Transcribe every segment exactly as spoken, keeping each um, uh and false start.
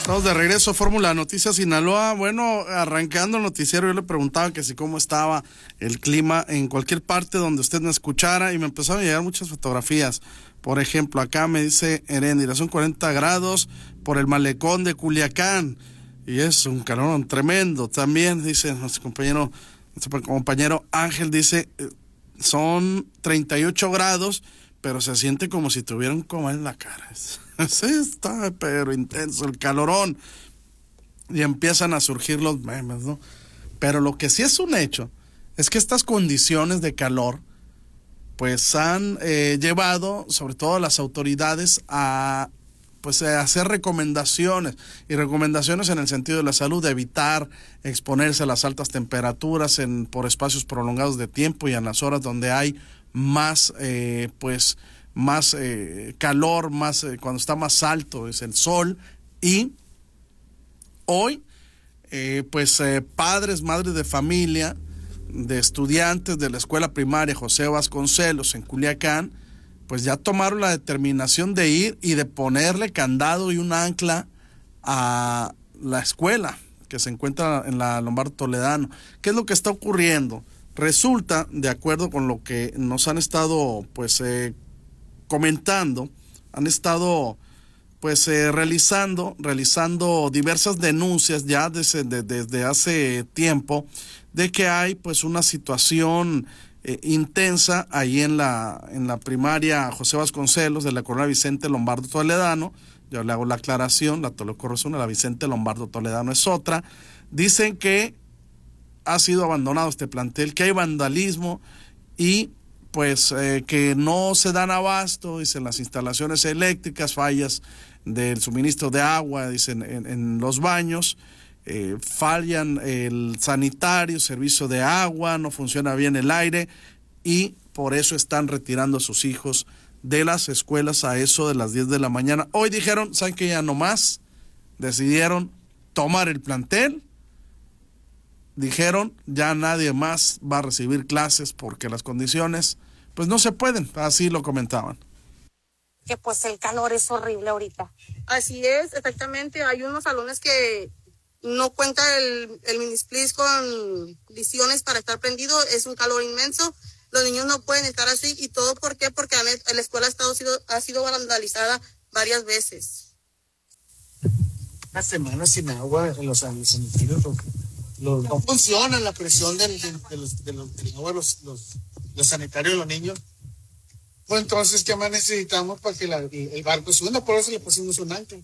Estamos de regreso, Fórmula Noticias Sinaloa. Bueno, arrancando el noticiero, yo le preguntaba que si cómo estaba el clima en cualquier parte donde usted me escuchara, y me empezaron a llegar muchas fotografías. Por ejemplo, acá me dice Heréndira, son cuarenta grados por el malecón de Culiacán, y es un calor tremendo. También dice nuestro compañero, nuestro compañero Ángel, dice, son treinta y ocho grados, pero se siente como si tuviera un coma en la cara. Sí, está pero intenso el calorón. Y empiezan a surgir los memes, ¿no? Pero lo que sí es un hecho es que estas condiciones de calor pues han eh, llevado sobre todo a las autoridades a pues a hacer recomendaciones, y recomendaciones en el sentido de la salud, de evitar exponerse a las altas temperaturas en por espacios prolongados de tiempo y en las horas donde hay más eh, pues más eh, calor, más eh, cuando está más alto es el sol. Y hoy eh, pues eh, padres, madres de familia, de estudiantes de la escuela primaria José Vasconcelos en Culiacán, pues ya tomaron la determinación de ir y de ponerle candado y un ancla a la escuela que se encuentra en la Lombardo Toledano. ¿Qué es lo que está ocurriendo? Resulta, de acuerdo con lo que nos han estado pues eh, comentando, han estado pues eh, realizando realizando diversas denuncias ya desde, de, desde hace tiempo, de que hay pues una situación eh, intensa ahí en la en la primaria José Vasconcelos de la colonia Vicente Lombardo Toledano. Yo le hago la aclaración, la Toledo es una, la Vicente Lombardo Toledano es otra. Dicen que ha sido abandonado este plantel, que hay vandalismo y pues eh, que no se dan abasto, dicen, las instalaciones eléctricas, fallas del suministro de agua, dicen, en, en los baños, eh, fallan el sanitario, servicio de agua, no funciona bien el aire, y por eso están retirando a sus hijos de las escuelas a eso de las diez de la mañana. Hoy dijeron, ¿saben qué? Ya no más, decidieron tomar el plantel. Dijeron, ya nadie más va a recibir clases porque las condiciones pues no se pueden, así lo comentaban. Que pues el calor es horrible ahorita. Así es, exactamente. Hay unos salones que no cuenta el, el minisplis con visiones para estar prendido, es un calor inmenso. Los niños no pueden estar así, y todo ¿por qué? Porque la escuela ha, estado, sido, ha sido vandalizada varias veces. Una semana sin agua en los sanitarios. Los, no funciona la presión del, de, de los, de los, de los, los, los sanitarios de los niños. Pues entonces, ¿qué más necesitamos para que la, el barco suba? Por eso le pusimos un ancla.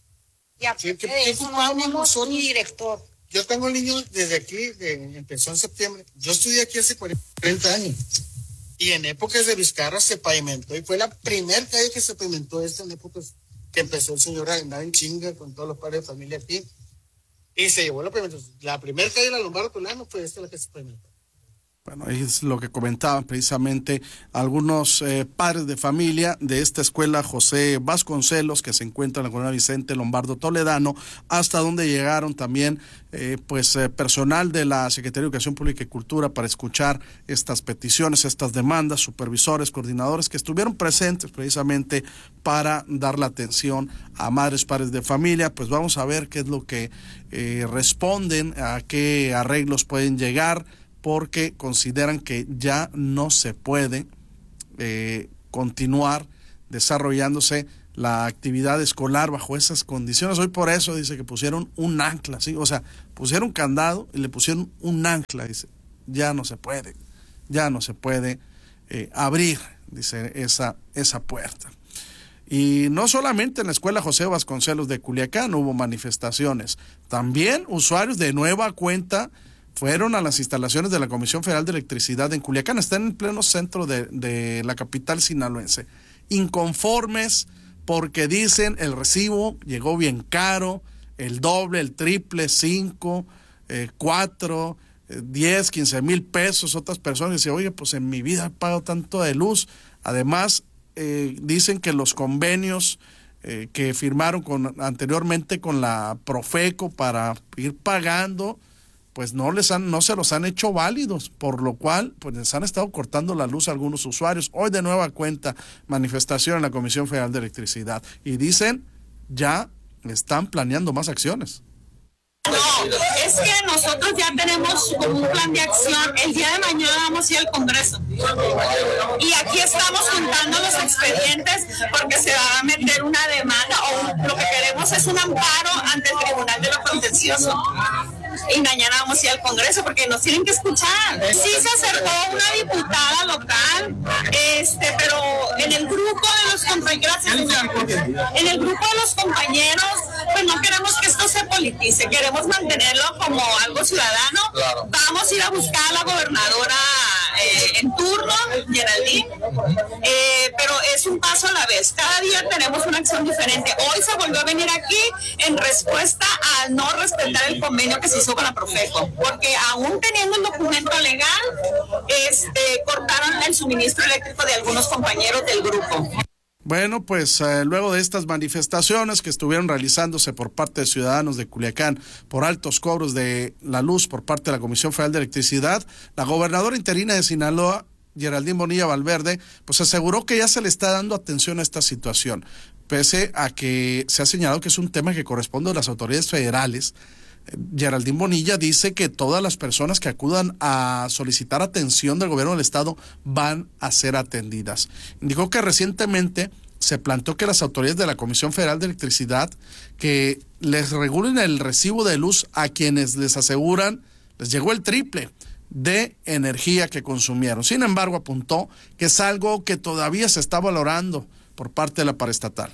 Y aparte ¿Qué, de eso no tenemos un director. Yo tengo un niño desde aquí, de, empezó en septiembre. Yo estudié aquí hace cuarenta años. Y en épocas de Vizcarra se pavimentó. Y fue la primera calle que se pavimentó esta en épocas que empezó el señor a andar en chinga con todos los padres de familia aquí. Y se llevó la primera, la primera calle de la Lombardo Toledano fue esta la que se pavimentó. Bueno, es lo que comentaban precisamente algunos eh, padres de familia de esta escuela José Vasconcelos, que se encuentra en la colonia Vicente Lombardo Toledano, hasta donde llegaron también eh, pues eh, personal de la Secretaría de Educación Pública y Cultura para escuchar estas peticiones, estas demandas, supervisores, coordinadores que estuvieron presentes precisamente para dar la atención a madres, padres de familia. Pues vamos a ver qué es lo que eh, responden, a qué arreglos pueden llegar, porque consideran que ya no se puede eh, continuar desarrollándose la actividad escolar bajo esas condiciones. Hoy por eso dice que pusieron un ancla, ¿sí? O sea, pusieron candado y le pusieron un ancla, dice, ya no se puede, ya no se puede eh, abrir, dice, esa, esa puerta. Y no solamente en la escuela José Vasconcelos de Culiacán hubo manifestaciones, también usuarios de nueva cuenta fueron a las instalaciones de la Comisión Federal de Electricidad en Culiacán. Está en el pleno centro de, de la capital sinaloense. Inconformes porque dicen el recibo llegó bien caro, el doble, el triple, cinco, eh, cuatro, eh, diez, quince mil pesos. Otras personas dicen, oye, pues en mi vida he pagado tanto de luz. Además, eh, dicen que los convenios eh, que firmaron con, anteriormente con la Profeco para ir pagando, pues no les han, no se los han hecho válidos, por lo cual pues les han estado cortando la luz a algunos usuarios. Hoy de nueva cuenta manifestación en la Comisión Federal de Electricidad y dicen ya están planeando más acciones. No, es que nosotros ya tenemos como un plan de acción. El día de mañana vamos a ir al Congreso. Y aquí estamos juntando los expedientes porque se va a meter una demanda o lo que queremos es un amparo ante el Tribunal de lo Contencioso. Y mañana vamos a ir al Congreso porque nos tienen que escuchar. Sí se acercó una diputada local, este, pero en el grupo de los compañeros, en el grupo de los compañeros, pues no queremos que esto se politice, queremos mantenerlo como algo ciudadano. Claro. Vamos a ir a buscar a la gobernadora eh, en turno, Geraldine, eh, pero es un paso a la vez. Cada día tenemos una acción diferente. Hoy se volvió a venir aquí en respuesta a no respetar el convenio que se hizo con la Profeco, porque aún teniendo el documento legal, este, cortaron el suministro eléctrico de algunos compañeros del grupo. Bueno, pues eh, luego de estas manifestaciones que estuvieron realizándose por parte de ciudadanos de Culiacán por altos cobros de la luz por parte de la Comisión Federal de Electricidad, la gobernadora interina de Sinaloa, Geraldine Bonilla Valverde, pues aseguró que ya se le está dando atención a esta situación, pese a que se ha señalado que es un tema que corresponde a las autoridades federales. Geraldine Bonilla dice que todas las personas que acudan a solicitar atención del gobierno del estado van a ser atendidas. Indicó que recientemente se planteó que las autoridades de la Comisión Federal de Electricidad que les regulen el recibo de luz a quienes les aseguran les llegó el triple de energía que consumieron. Sin embargo, apuntó que es algo que todavía se está valorando por parte de la paraestatal.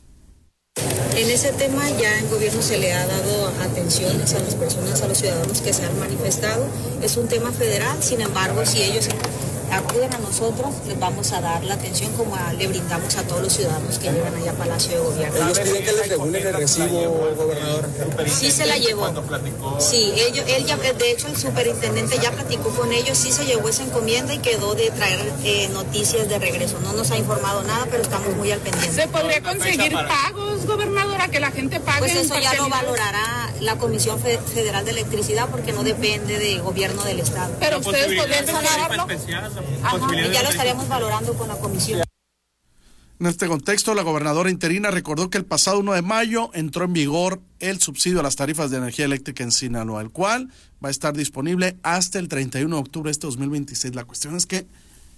En ese tema ya en gobierno se le ha dado atenciones a las personas, a los ciudadanos que se han manifestado. Es un tema federal, sin embargo, si ellos acuden a nosotros, les vamos a dar la atención como a, le brindamos a todos los ciudadanos que llegan allá a Palacio de Gobierno. ¿Ellos piden que les regulen el recibo, gobernador? Sí se la llevó. Sí, ellos, él ya, de hecho el superintendente ya platicó con ellos, sí se llevó esa encomienda y quedó de traer eh, noticias de regreso. No nos ha informado nada, pero estamos muy al pendiente. ¿Se podría conseguir pagos, gobernadora, que la gente pague? Pues eso ya lo valorará la Comisión Federal de Electricidad porque no depende del gobierno del estado. Pero ustedes podrían sanarlo. Ajá, y ya lo estaríamos valorando con la comisión. En este contexto, la gobernadora interina recordó que el pasado uno de mayo entró en vigor el subsidio a las tarifas de energía eléctrica en Sinaloa, el cual va a estar disponible hasta el treinta y uno de octubre de este dos mil veintiséis. La cuestión es que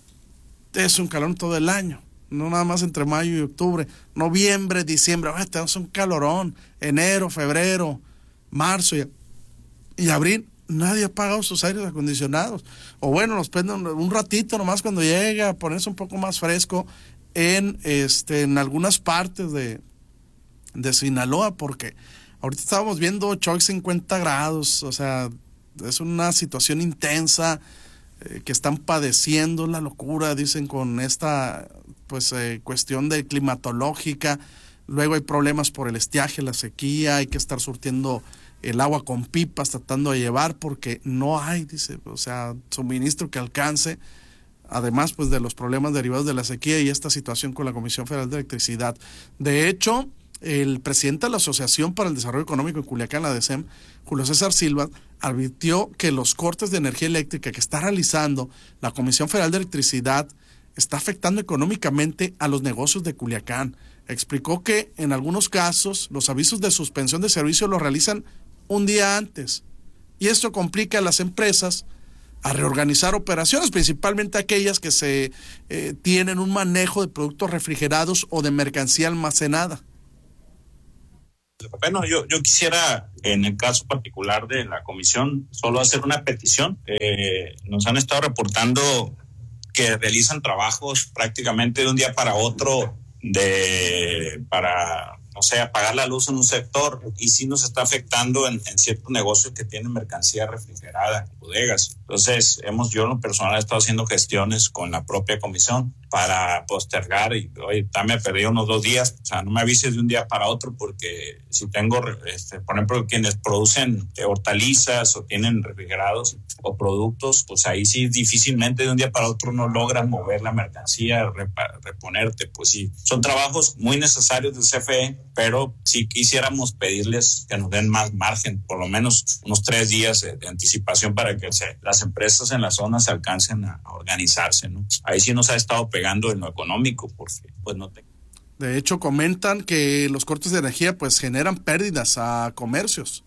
es un calor todo el año, no nada más entre mayo y octubre, noviembre, diciembre, ah, tenemos un calorón, enero, febrero, marzo y, y abril. Nadie ha pagado sus aires acondicionados. O bueno, nos prenden un ratito nomás cuando llega a ponerse un poco más fresco en este en algunas partes de, de Sinaloa, porque ahorita estábamos viendo Choc cincuenta grados, o sea, es una situación intensa eh, que están padeciendo la locura, dicen, con esta pues eh, cuestión de climatológica. Luego hay problemas por el estiaje, la sequía, hay que estar surtiendo el agua con pipas, tratando de llevar, porque no hay, dice, o sea, suministro que alcance, además pues de los problemas derivados de la sequía y esta situación con la Comisión Federal de Electricidad. De hecho, el presidente de la Asociación para el Desarrollo Económico en Culiacán, la ADESEM, Julio César Silva, advirtió que los cortes de energía eléctrica que está realizando la Comisión Federal de Electricidad está afectando económicamente a los negocios de Culiacán. Explicó que en algunos casos los avisos de suspensión de servicio los realizan un día antes, y esto complica a las empresas a reorganizar operaciones, principalmente aquellas que se eh, tienen un manejo de productos refrigerados o de mercancía almacenada. Bueno, yo, yo quisiera, en el caso particular de la comisión, solo hacer una petición. Eh, nos han estado reportando que realizan trabajos prácticamente de un día para otro de para no sé, apagar la luz en un sector, y sí nos está afectando en, en ciertos negocios que tienen mercancía refrigerada, bodegas. Entonces, hemos, yo en lo personal he estado haciendo gestiones con la propia comisión para postergar y, oye, me he perdido unos dos días, o sea, no me avises de un día para otro, porque si tengo, este, por ejemplo, quienes producen hortalizas o tienen refrigerados o productos, pues ahí sí difícilmente de un día para otro no logran mover la mercancía, repa, reponerte, pues sí, son trabajos muy necesarios del C F E, pero sí quisiéramos pedirles que nos den más margen, por lo menos unos tres días de, de anticipación para que se, las empresas en la zona se alcancen a, a organizarse, ¿no? Ahí sí nos ha estado pegando en lo económico, porque pues no te... De hecho, comentan que los cortes de energía pues generan pérdidas a comercios.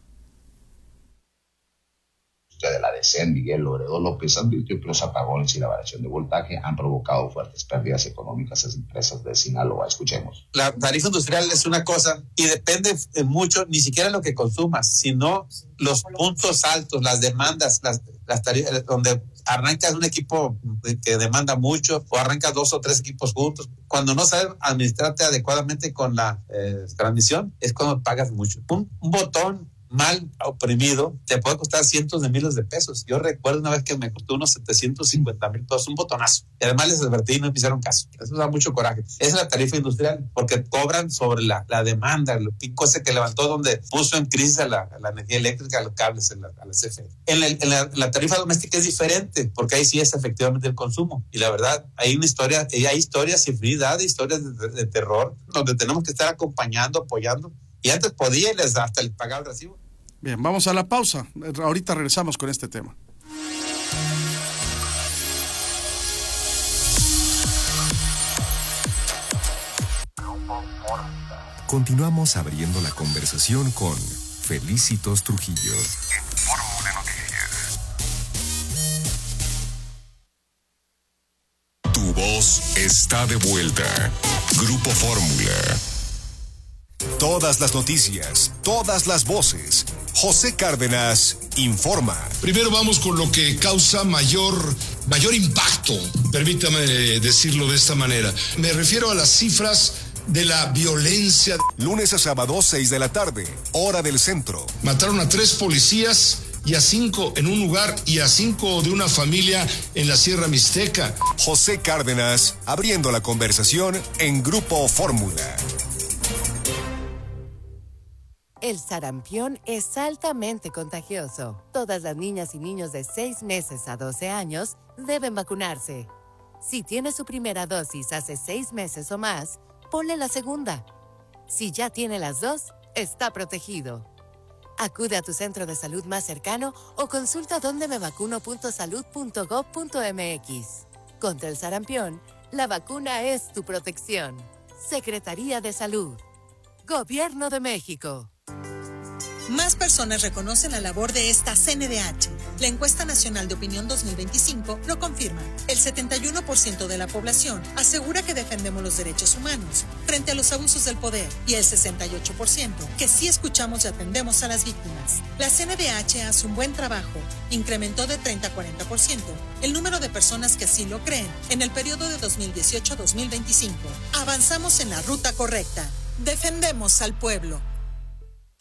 De la D C en Miguel Loredo López advirtió que los apagones y la variación de voltaje han provocado fuertes pérdidas económicas a las empresas de Sinaloa. Escuchemos. La tarifa industrial es una cosa y depende mucho, ni siquiera lo que consumas, sino los puntos altos, las demandas, las, las tarifas, donde arrancas un equipo que demanda mucho o arrancas dos o tres equipos juntos. Cuando no sabes administrarte adecuadamente con la eh, transmisión, es cuando pagas mucho. Un, un botón mal oprimido te puede costar cientos de miles de pesos. Yo recuerdo una vez que me costó unos setecientos cincuenta mil pesos, un botonazo. Y además les advertí y no me hicieron caso. Eso da mucho coraje. Esa es la tarifa industrial, porque cobran sobre la, la demanda, el pico ese que levantó donde puso en crisis a la, a la energía eléctrica, a los cables, a la, a la C F E. En la, en, la, en la tarifa doméstica es diferente, porque ahí sí es efectivamente el consumo. Y la verdad, hay una historia, hay historias, infinidad de historias de, de, de terror, donde tenemos que estar acompañando, apoyando. Y antes podía y les hasta les pagaba el recibo. Bien, vamos a la pausa. Ahorita regresamos con este tema. Continuamos abriendo la conversación con Felicitos Trujillo. En Fórmula Noticias. Tu voz está de vuelta. Grupo Fórmula. Todas las noticias, todas las voces. José Cárdenas informa. Primero vamos con lo que causa mayor, mayor impacto, permítame decirlo de esta manera. Me refiero a las cifras de la violencia. Lunes a sábado, seis de la tarde, hora del centro. Mataron a tres policías y a cinco en un lugar y a cinco de una familia en la Sierra Mixteca. José Cárdenas, abriendo la conversación en Grupo Fórmula. El sarampión es altamente contagioso. Todas las niñas y niños de seis meses a doce años deben vacunarse. Si tiene su primera dosis hace seis meses o más, ponle la segunda. Si ya tiene las dos, está protegido. Acude a tu centro de salud más cercano o consulta donde me vacuno punto salud punto gob punto eme equis. Contra el sarampión, la vacuna es tu protección. Secretaría de Salud. Gobierno de México. Más personas reconocen la labor de esta C N D H. La encuesta nacional de opinión dos mil veinticinco lo confirma. El setenta y uno por ciento de la población asegura que defendemos los derechos humanos frente a los abusos del poder y el sesenta y ocho por ciento que sí escuchamos y atendemos a las víctimas. La C N D H hace un buen trabajo. Incrementó de treinta a cuarenta por ciento el número de personas que así lo creen en el periodo de dos mil dieciocho a dos mil veinticinco. Avanzamos en la ruta correcta. Defendemos al pueblo.